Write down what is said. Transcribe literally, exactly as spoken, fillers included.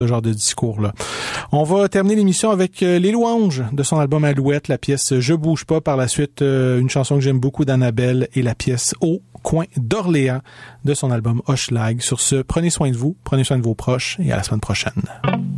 ce genre de discours-là. On va terminer l'émission avec Les Louanges de son album Alouette, la pièce Je bouge pas. Par la suite, une chanson que j'aime beaucoup d'Annabelle et la pièce Au coin d'Orléans de son album Hochelag. Sur ce, prenez soin de vous, prenez soin de vos proches et à la semaine prochaine.